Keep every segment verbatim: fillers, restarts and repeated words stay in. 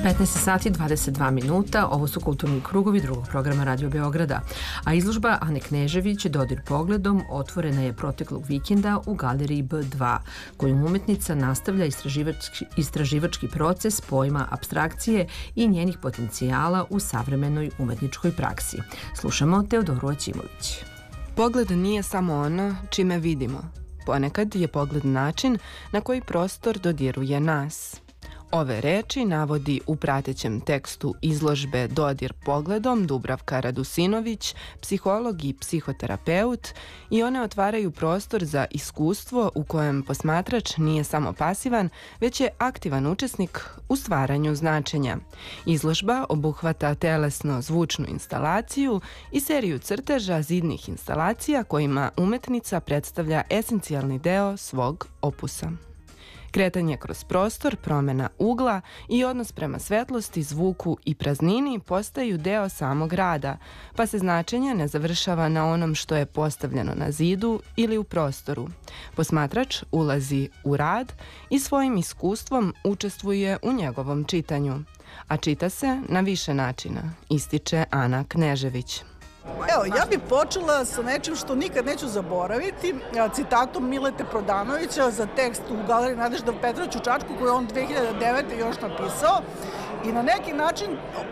petnaest sati dvadeset dva minuta, ovo su kulturni krugovi drugog programa Radio Beograda, a izložba Ane Knežević Dodir pogledom otvorena je proteklog vikenda u galeriji B dva, kojom umetnica nastavlja istraživački, istraživački proces pojma apstrakcije i njenih potencijala u savremenoj umetničkoj praksi. Slušamo Teodoru Aćimović. Pogled nije samo ono čime vidimo. Ponekad je pogled način na koji prostor dodiruje nas. Ove reči navodi u pratećem tekstu izložbe Dodir pogledom Dubravka Radusinović, psiholog i psihoterapeut, i one otvaraju prostor za iskustvo u kojem posmatrač nije samo pasivan, već je aktivan učesnik u stvaranju značenja. Izložba obuhvata telesno-zvučnu instalaciju i seriju crteža zidnih instalacija kojima umetnica predstavlja esencijalni deo svog opusa. Kretanje kroz prostor, promjena ugla i odnos prema svetlosti, zvuku i praznini postaju deo samog rada, pa se značenje ne završava na onom što je postavljeno na zidu ili u prostoru. Posmatrač ulazi u rad i svojim iskustvom učestvuje u njegovom čitanju, a čita se na više načina, ističe Ana Knežević. Evo, ja bih počela sa nečim što nikad neću zaboraviti, citatom Milete Prodanovića za tekst u Galeriji Nadežda Petrović u Čačku koji je on dve hiljade devete. još napisao i na neki način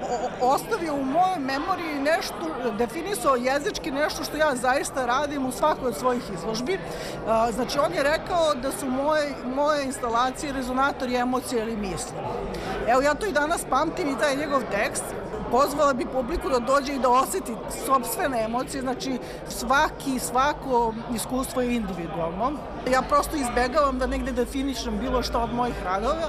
ostavio u mojoj memoriji nešto, definisao jezički nešto što ja zaista radim u svakoj od svojih izložbi. Znači, on je rekao da su moje, moje instalacije rezonatori emocije ili misli. Evo, ja to i danas pamtim i taj njegov tekst. Pozvala bi publiku da dođe i da osjeti sopstvene emocije, znači svaki, svako iskustvo je individualno. Ja prosto izbegavam da negde definišem bilo što od mojih radova,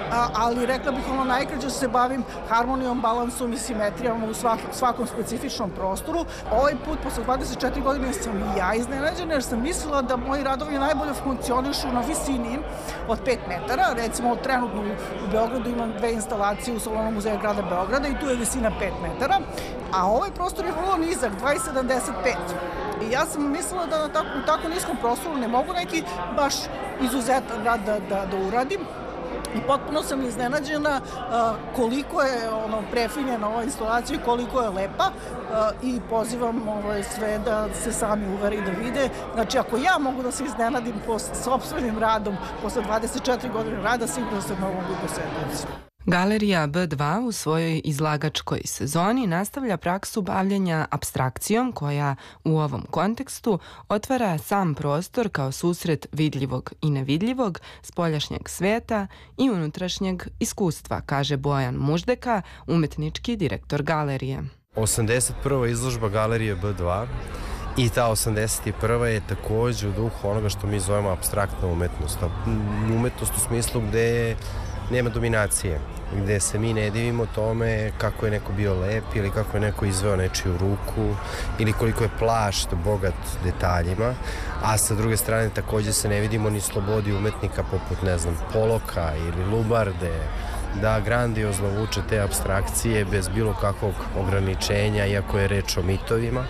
ali rekla bih ono najkraće se bavim harmonijom, balansom i simetrijom u svak, svakom specifičnom prostoru. Ovaj put, posle dvadeset četiri godine, sam i ja iznenađena jer sam mislila da moji radovi najbolje funkcionišu na visini od pet metara. Recimo, trenutno u Beogradu imam dve instalacije u Salonu muzeja grada Beograda i tu je visina pet metara, a ovaj prostor je vrlo nizak, dva zarez sedamdeset pet. I ja sam mislila da tako, u tako niskom prostoru ne mogu neki baš izuzetan rad da, da, da uradim. I potpuno sam iznenađena uh, koliko je ono prefinjena ova instalacija i koliko je lepa uh, i pozivam ovaj, sve da se sami uvere i da vide. Znači, ako ja mogu da se iznenadim po sopstvenim radom posle dvadeset četiri godine rada, sigurno se mogu da posetiti. Galerija B dva u svojoj izlagačkoj sezoni nastavlja praksu bavljenja apstrakcijom koja u ovom kontekstu otvara sam prostor kao susret vidljivog i nevidljivog, spoljašnjeg sveta i unutrašnjeg iskustva, kaže Bojan Muždeka, umetnički direktor galerije. osamdeset prva izložba Galerije B dva i ta osamdeset prva je takođe u duhu onoga što mi zovemo apstraktna umetnost. Umetnost u smislu gde nema dominacije, gde se mi ne divimo tome kako je neko bio lep ili kako je neko izveo nečiju ruku ili koliko je plašt bogat detaljima, a sa druge strane takođe se ne vidimo ni slobodi umetnika poput, ne znam, Poloka ili Lubarde, da grandiozno vuče te apstrakcije bez bilo kakvog ograničenja, iako je reč o mitovima.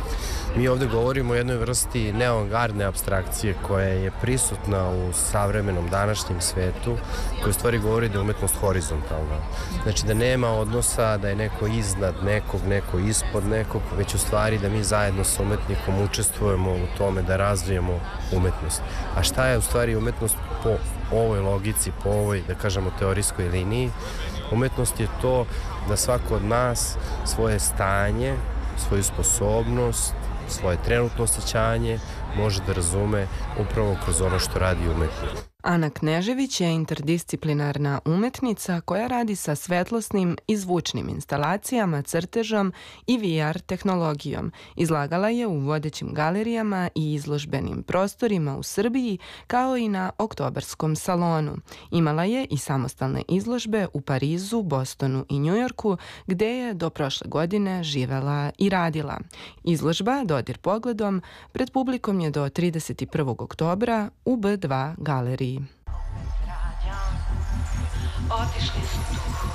Mi ovde govorimo o jednoj vrsti neavangardne apstrakcije koja je prisutna u savremenom današnjem svetu, koja u stvari govori da je umetnost horizontalna. Znači da nema odnosa da je neko iznad nekog, neko ispod nekog, već u stvari da mi zajedno sa umetnikom učestvujemo u tome da razvijemo umetnost. A šta je u stvari umetnost po ovoj logici, po ovoj, da kažemo, teorijskoj liniji? Umetnost je to da svako od nas svoje stanje, svoju sposobnost, svoje trenutno osjećanje može da razume upravo kroz ono što radi umetnik. Ana Knežević je interdisciplinarna umetnica koja radi sa svetlosnim i zvučnim instalacijama, crtežom i V R tehnologijom. Izlagala je u vodećim galerijama i izložbenim prostorima u Srbiji, kao i na Oktobarskom salonu. Imala je i samostalne izložbe u Parizu, Bostonu i Njujorku, gde je do prošle godine živela i radila. Izložba Dodir pogledom pred publikom je do trideset prvog oktobra u B dva galeriji. Otišli su tu.